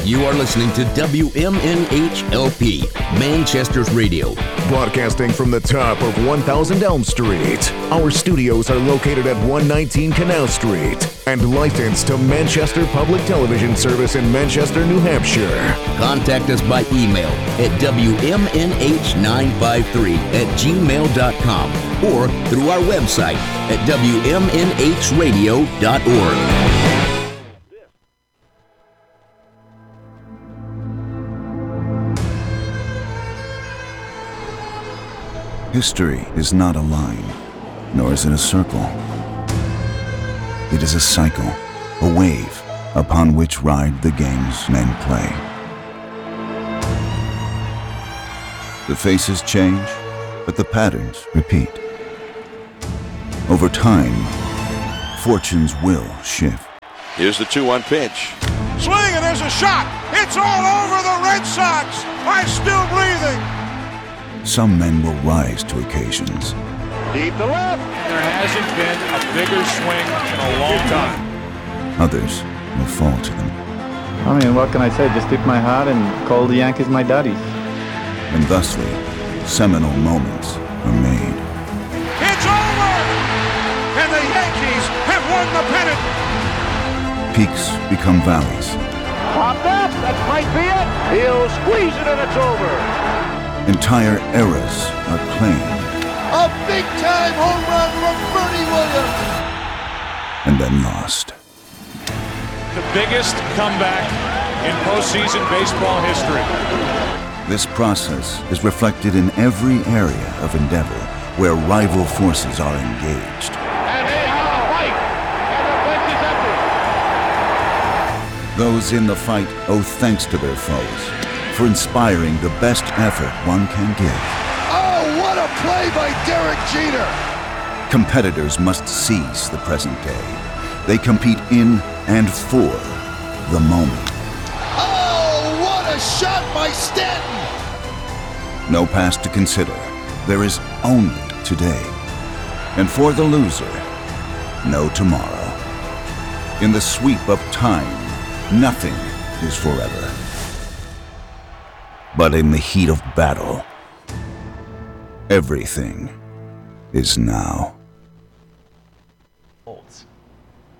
You are listening to WMNH-LP, Manchester's radio. Broadcasting from the top of 1000 Elm Street. Our studios are located at 119 Canal Street and licensed to Manchester Public Television Service in Manchester, New Hampshire. Contact us by email at WMNH953@gmail.com or through our website at WMNHradio.org. History is not a line, nor is it a circle. It is a cycle, a wave, upon which ride the games men play. The faces change, but the patterns repeat. Over time, fortunes will shift. Here's the 2-1 pitch. Swing, and there's a shot. It's all over the Red Sox. I'm still breathing. Some men will rise to occasions. Deep to left. There hasn't been a bigger swing in a long time. Others will fall to them. I mean, what can I say? Just tip my hat and call the Yankees my daddies. And thusly, seminal moments are made. It's over! And the Yankees have won the pennant! Peaks become valleys. Popped up! That might be it! He'll squeeze it and it's over! Entire eras are claimed. A big-time home run from Bernie Williams! And then lost. The biggest comeback in postseason baseball history. This process is reflected in every area of endeavor where rival forces are engaged. And Ahau fight! And the bench is empty! Those in the fight owe thanks to their foes for inspiring the best effort one can give. Oh, what a play by Derek Jeter! Competitors must seize the present day. They compete in and for the moment. Oh, what a shot by Stanton! No past to consider. There is only today. And for the loser, no tomorrow. In the sweep of time, nothing is forever. But in the heat of battle, everything is now.